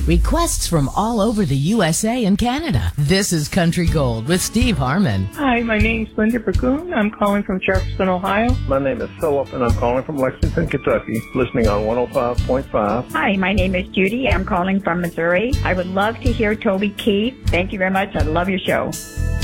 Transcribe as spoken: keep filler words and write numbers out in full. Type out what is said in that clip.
Requests from all over the U S A and Canada. This is Country Gold with Steve Harmon. Hi, my name's Linda Burgoon. I'm calling from Jefferson, Ohio. My name is Philip, and I'm calling from Lexington, Kentucky, listening on one oh five point five. Hi, my name is Judy. I'm calling from Missouri. I would love to hear Toby Keith. Thank you very much. I love your show.